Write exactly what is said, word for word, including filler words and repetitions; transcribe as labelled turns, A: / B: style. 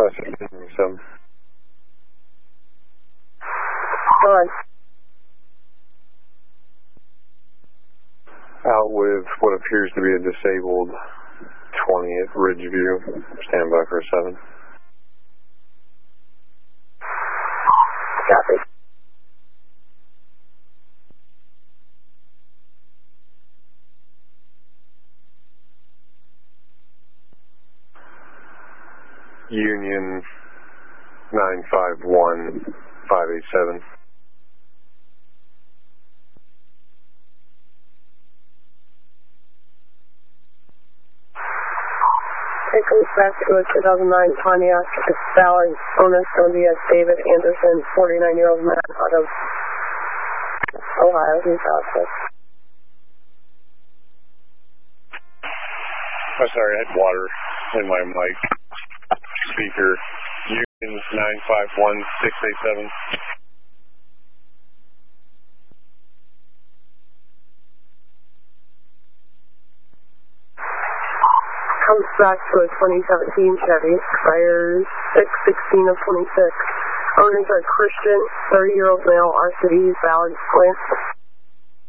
A: five sixteen seven.
B: Go on.
A: Out with what appears to be a disabled twenty at Ridgeview. Stand by for a seven.
B: Copy.
A: Union nine five one five eight seven.
B: It goes back to a two thousand nine Pontiac Valley, owner going to be a David Anderson, forty-nine-year-old man out of Ohio, East Austin.
A: I'm sorry, I had water in my mic speaker. Union nine five one six eight seven.
B: Comes back to a twenty seventeen Chevy, expires six sixteen of twenty-six. Owners are Christian, thirty-year-old male, R C D, valid, Flint.